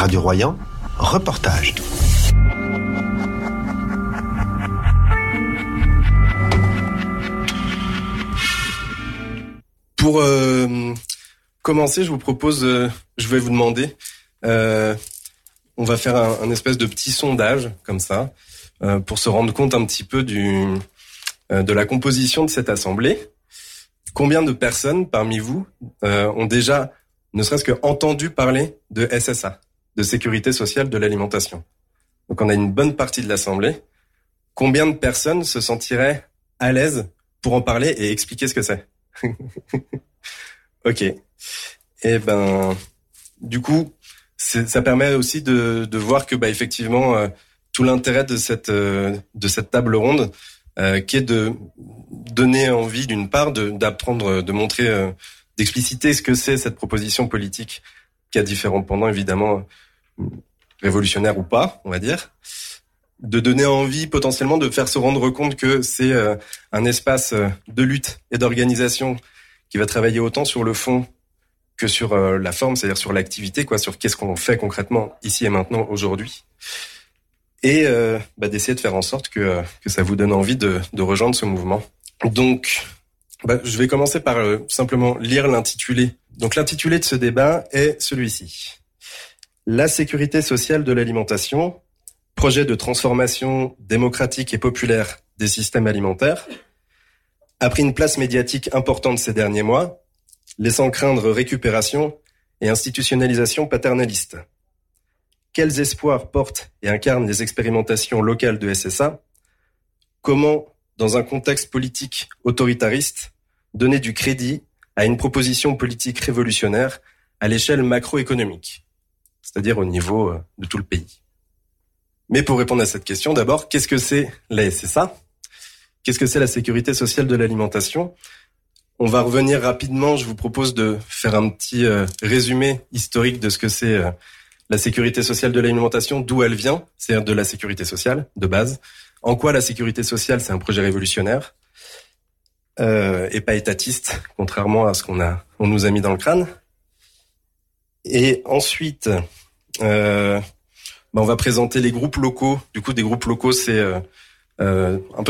Radio Royan, reportage. Pour commencer, je vous propose, je vais vous demander, on va faire un espèce de petit sondage comme ça, pour se rendre compte un petit peu de la composition de cette assemblée. Combien de personnes parmi vous ont déjà, ne serait-ce que entendu parler de SSA, de Sécurité Sociale de l'Alimentation? Donc on a une bonne partie de l'assemblée. Combien de personnes se sentiraient à l'aise pour en parler et expliquer ce que c'est? Ok. Et du coup, ça permet aussi de voir que, effectivement, tout l'intérêt de cette table ronde, qui est de donner envie, d'une part, d'apprendre, de montrer, d'expliciter ce que c'est cette proposition politique, qui a différents pendants, évidemment, révolutionnaires ou pas, on va dire. De donner envie, potentiellement, de faire se rendre compte que c'est un espace de lutte et d'organisation qui va travailler autant sur le fond que sur la forme, c'est-à-dire sur l'activité, sur qu'est-ce qu'on fait concrètement ici et maintenant, aujourd'hui. Et d'essayer de faire en sorte que ça vous donne envie de rejoindre ce mouvement. Donc, je vais commencer par simplement lire l'intitulé. Donc, l'intitulé de ce débat est celui-ci. La sécurité sociale de l'alimentation, projet de transformation démocratique et populaire des systèmes alimentaires, a pris une place médiatique importante ces derniers mois, laissant craindre récupération et institutionnalisation paternaliste. Quels espoirs portent et incarnent les expérimentations locales de SSA? Comment, dans un contexte politique autoritariste, donner du crédit à une proposition politique révolutionnaire à l'échelle macroéconomique, c'est-à-dire au niveau de tout le pays? Mais pour répondre à cette question, d'abord, qu'est-ce que c'est la SSA? Qu'est-ce que c'est la sécurité sociale de l'alimentation? On va revenir rapidement, je vous propose de faire un petit résumé historique de ce que c'est la sécurité sociale de l'alimentation, d'où elle vient, c'est-à-dire de la sécurité sociale, de base. En quoi la sécurité sociale, c'est un projet révolutionnaire et pas étatiste, contrairement à ce qu'on nous a mis dans le crâne. Et ensuite, on va présenter les groupes locaux. Du coup, des groupes locaux, c'est un peu